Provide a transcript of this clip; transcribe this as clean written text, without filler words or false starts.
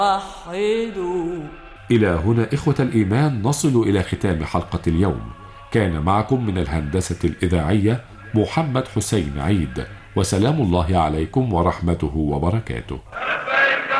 وحدوا. إلى هنا إخوة الإيمان نصل إلى ختام حلقة اليوم. كان معكم من الهندسة الإذاعية محمد حسين عيد، وسلام الله عليكم ورحمته وبركاته.